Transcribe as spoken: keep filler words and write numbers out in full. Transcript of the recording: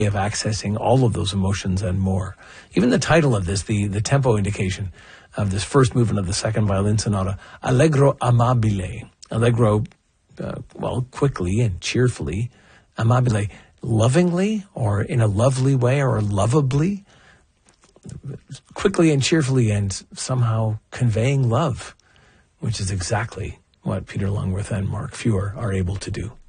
of accessing all of those emotions and more. Even the title of this, the, the tempo indication of this first movement of the second violin sonata, Allegro amabile. Allegro, uh, well, quickly and cheerfully. Amabile, lovingly or in a lovely way or lovably. Quickly and cheerfully and somehow conveying love, which is exactly what Peter Longworth and Mark Feuer are able to do.